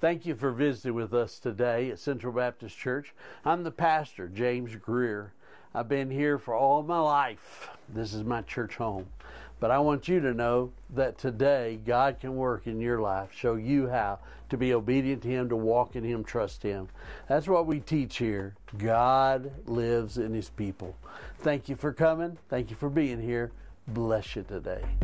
Thank you for visiting with us today at Central Baptist Church. I'm the pastor, James Greer. I've been here for all my life. This is my church home. But I want you to know that today God can work in your life, show you how to be obedient to Him, to walk in Him, trust Him. That's what we teach here. God lives in His people. Thank you for coming. Thank you for being here. Bless you today.